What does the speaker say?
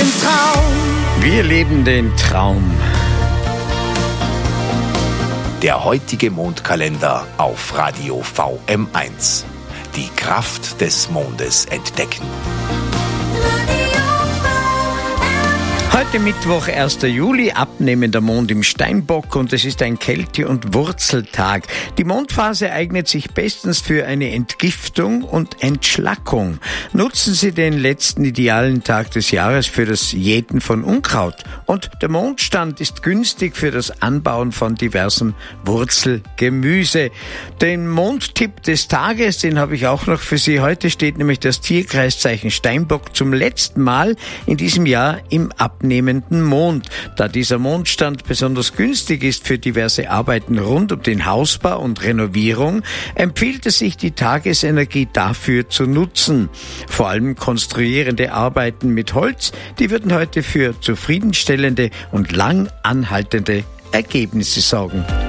Traum. Wir leben den Traum. Der heutige Mondkalender auf Radio VM1. Die Kraft des Mondes entdecken. Heute Mittwoch, 1. Juli, abnehmender Mond im Steinbock und es ist ein Kälte- und Wurzeltag. Die Mondphase eignet sich bestens für eine Entgiftung und Entschlackung. Nutzen Sie den letzten idealen Tag des Jahres für das Jäten von Unkraut. Und der Mondstand ist günstig für das Anbauen von diversem Wurzelgemüse. Den Mondtipp des Tages, den habe ich auch noch für Sie. Heute steht nämlich das Tierkreiszeichen Steinbock zum letzten Mal in diesem Jahr im abnehmenden Mond. Da dieser Mondstand besonders günstig ist für diverse Arbeiten rund um den Hausbau und Renovierung, empfiehlt es sich, die Tagesenergie dafür zu nutzen. Vor allem konstruierende Arbeiten mit Holz, die würden heute für zufriedenstellende und lang anhaltende Ergebnisse sorgen.